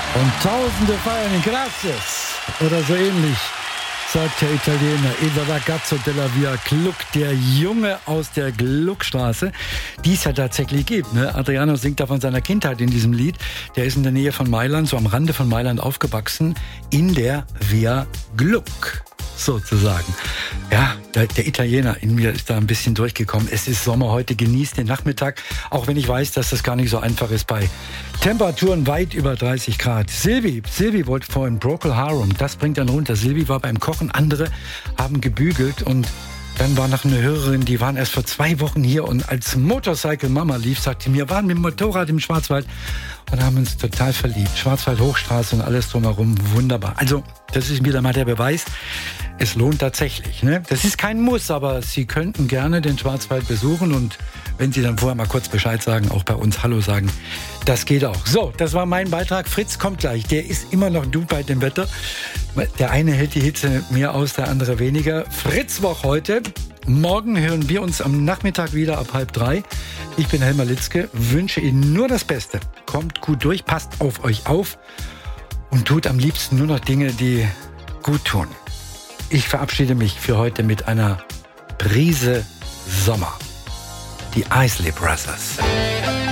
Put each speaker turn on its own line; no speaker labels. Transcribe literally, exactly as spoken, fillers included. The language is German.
Und Tausende feiern in Gracias. Oder so ähnlich, sagt der Italiener Il Ragazzo della Via Gluck, der Junge aus der Gluckstraße, die es ja tatsächlich gibt. Ne? Adriano singt da von seiner Kindheit in diesem Lied. Der ist in der Nähe von Mailand, so am Rande von Mailand aufgewachsen, in der Via Gluck. Sozusagen. Ja, der, der Italiener in mir ist da ein bisschen durchgekommen. Es ist Sommer heute, genießt den Nachmittag, auch wenn ich weiß, dass das gar nicht so einfach ist bei Temperaturen weit über dreißig Grad. Silvi, Silvi wollte vorhin Procol Harum, das bringt dann runter. Silvi war beim Kochen, andere haben gebügelt und dann war noch eine Hörerin, die waren erst vor zwei Wochen hier und als Motorcycle Mama lief, sagte sie mir, waren mit dem Motorrad im Schwarzwald und haben uns total verliebt. Schwarzwald-Hochstraße und alles drumherum, wunderbar. Also, das ist wieder mal der Beweis, es lohnt tatsächlich. Ne? Das ist kein Muss, aber Sie könnten gerne den Schwarzwald besuchen und wenn Sie dann vorher mal kurz Bescheid sagen, auch bei uns Hallo sagen, das geht auch. So, das war mein Beitrag. Fritz kommt gleich. Der ist immer noch du bei dem Wetter. Der eine hält die Hitze mehr aus, der andere weniger. Fritzwoch heute. Morgen hören wir uns am Nachmittag wieder ab halb drei. Ich bin Helmer Litzke, wünsche Ihnen nur das Beste. Kommt gut durch, passt auf euch auf und tut am liebsten nur noch Dinge, die gut tun. Ich verabschiede mich für heute mit einer Prise Sommer. Die Isley Brothers.